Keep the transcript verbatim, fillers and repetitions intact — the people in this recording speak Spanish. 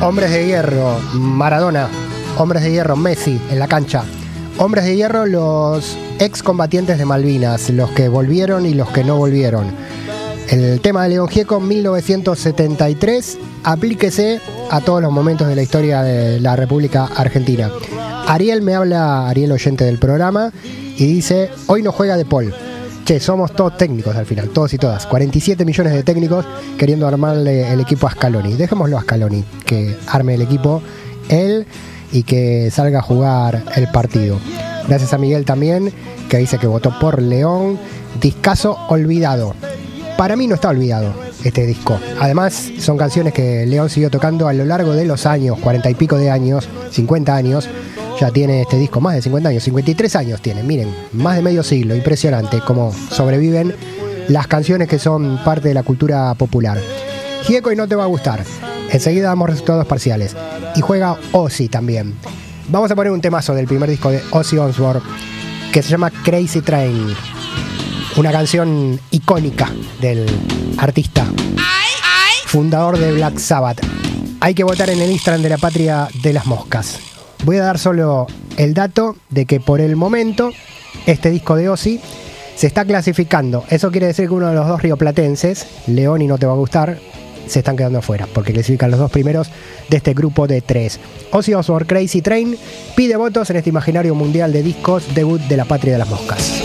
Hombres de Hierro, Maradona. Hombres de Hierro, Messi, en la cancha. Hombres de Hierro, los excombatientes de Malvinas, los que volvieron y los que no volvieron. El tema de León Gieco, mil novecientos setenta y tres, aplíquese a todos los momentos de la historia de la República Argentina. Ariel me habla, Ariel oyente del programa, y dice, hoy no juega De Paul. Che, somos todos técnicos al final, todos y todas. cuarenta y siete millones de técnicos queriendo armarle el equipo a Scaloni. Dejémoslo a Scaloni, que arme el equipo él y que salga a jugar el partido. Gracias a Miguel también, que dice que votó por León. Discazo olvidado. Para mí no está olvidado este disco. Además, son canciones que León siguió tocando a lo largo de los años, cuarenta y pico de años, cincuenta años. Ya tiene este disco más de cincuenta años, cincuenta y tres años tiene, miren, más de medio siglo, impresionante cómo sobreviven las canciones que son parte de la cultura popular. Gieco y no te va a gustar, enseguida damos resultados parciales. Y juega Ozzy también. Vamos a poner un temazo del primer disco de Ozzy Osbourne que se llama Crazy Train, una canción icónica del artista, fundador de Black Sabbath. Hay que votar en el Instagram de la Patria de las Moscas. Voy a dar solo el dato de que por el momento este disco de Ozzy se está clasificando. Eso quiere decir que uno de los dos rioplatenses, León y no te va a gustar, se están quedando afuera, porque clasifican los dos primeros de este grupo de tres. Ozzy Osbourne, Crazy Train, pide votos en este imaginario mundial de discos, debut de la Patria de las Moscas.